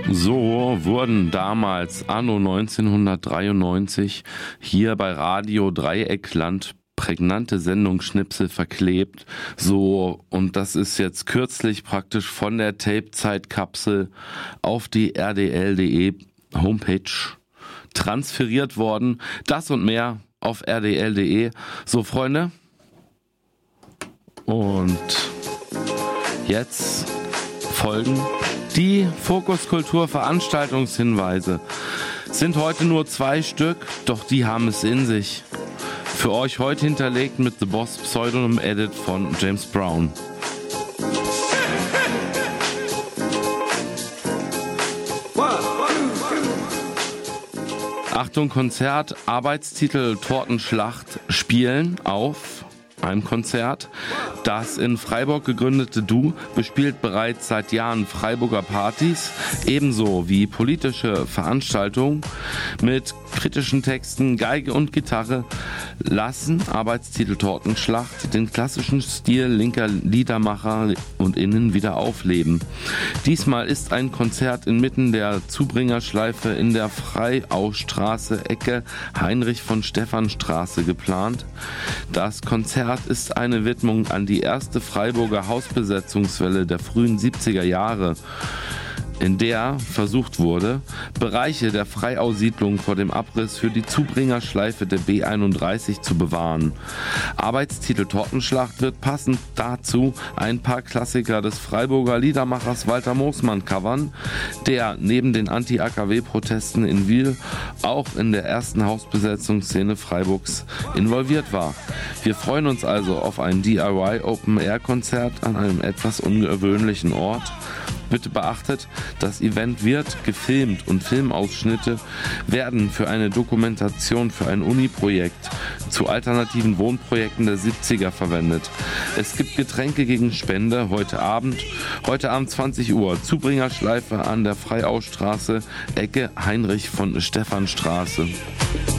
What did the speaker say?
So wurden damals anno 1993 hier bei Radio Dreieckland prägnante Sendungsschnipsel verklebt. So, und das ist jetzt kürzlich praktisch von der Tape-Zeitkapsel auf die rdl.de Homepage transferiert worden. Das und mehr auf rdl.de. So, Freunde. Und jetzt folgen die Fokuskultur-Veranstaltungshinweise. Sind heute nur 2 Stück, doch die haben es in sich. Für euch heute hinterlegt mit The Boss Pseudonym Edit von James Brown. Achtung, Konzert, Arbeitstitel Tortenschlacht spielen auf einem Konzert. Das in Freiburg gegründete Du bespielt bereits seit Jahren Freiburger Partys, ebenso wie politische Veranstaltungen mit kritischen Texten, Geige und Gitarre lassen Arbeitstitel Tortenschlacht den klassischen Stil linker Liedermacher und Innen wieder aufleben. Diesmal ist ein Konzert inmitten der Zubringerschleife in der Freiaustraße Ecke Heinrich von Stephanstraße geplant. Das Konzert ist eine Widmung an die erste Freiburger Hausbesetzungswelle der frühen 70er Jahre, in der versucht wurde, Bereiche der Freiaussiedlung vor dem Abriss für die Zubringerschleife der B31 zu bewahren. Arbeitstitel Tortenschlacht wird passend dazu ein paar Klassiker des Freiburger Liedermachers Walter Moosmann covern, der neben den Anti-AKW-Protesten in Wil auch in der ersten Hausbesetzungsszene Freiburgs involviert war. Wir freuen uns also auf ein DIY-Open-Air-Konzert an einem etwas ungewöhnlichen Ort. Bitte beachtet, das Event wird gefilmt und Filmausschnitte werden für eine Dokumentation für ein Uni-Projekt zu alternativen Wohnprojekten der 70er verwendet. Es gibt Getränke gegen Spende heute Abend 20 Uhr, Zubringerschleife an der Freiaustraße, Ecke Heinrich von Stephanstraße.